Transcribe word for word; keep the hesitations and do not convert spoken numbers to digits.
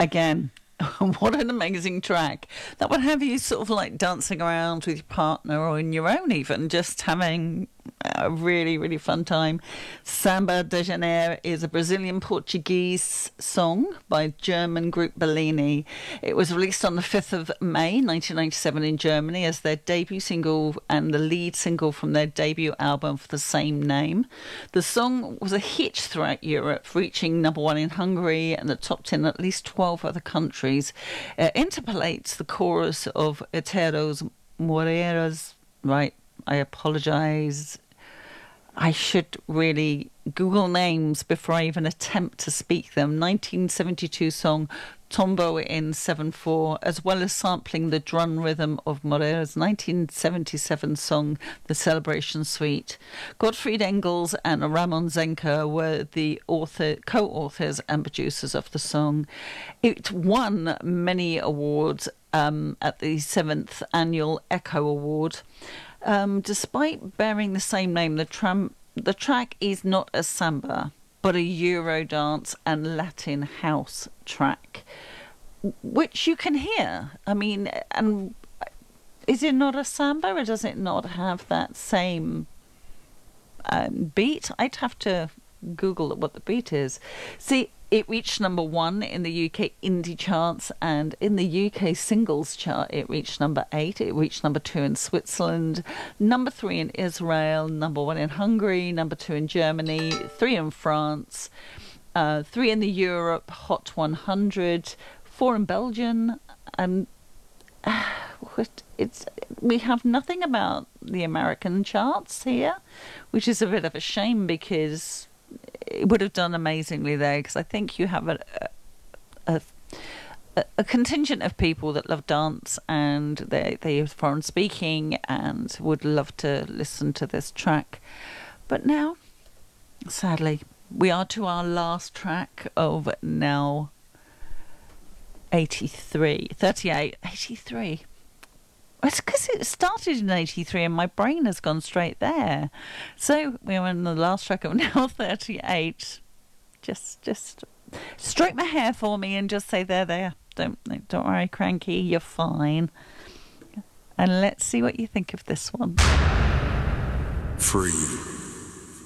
Again, what an amazing track. That would have you sort of like dancing around with your partner or in your own even, just having a really, really fun time. Samba de Janeiro is a Brazilian-Portuguese song by German group Bellini. It was released on the fifth of May nineteen ninety-seven in Germany as their debut single and the lead single from their debut album for the same name. The song was a hit throughout Europe, reaching number one in Hungary and the top ten in at least twelve other countries. It interpolates the chorus of Eteros Moreiras, right? I apologise. I should really Google names before I even attempt to speak them. nineteen seventy-two song Tombo in seven four, as well as sampling the drum rhythm of Moreira's nineteen seventy-seven song The Celebration Suite. Gottfried Engels and Ramon Zenker were the author, co-authors and producers of the song. It won many awards um, at the seventh Annual Echo Award. Um, despite bearing the same name, the, tram- the track is not a samba, but a Eurodance and Latin house track, which you can hear. I mean, and is it not a samba, or does it not have that same um, beat? I'd have to Google what the beat is. See, it reached number one in the U K indie charts, and in the U K singles chart it reached number eight. It reached number two in Switzerland, number three in Israel, number one in Hungary, number two in Germany, three in France, uh, three in the Europe Hot one hundred, four in Belgium, and uh, it's we have nothing about the American charts here, which is a bit of a shame because it would have done amazingly there, because I think you have a, a a a contingent of people that love dance and they they are foreign speaking and would love to listen to this track. But now, sadly, we are to our last track of now eighty-three, thirty-eight, eighty-three. It's because it started in eighty-three and my brain has gone straight there. So we're on the last track of now thirty-eight. Just, just stroke my hair for me and just say there, there. Don't, don't worry, Cranky, you're fine. And let's see what you think of this one. Free.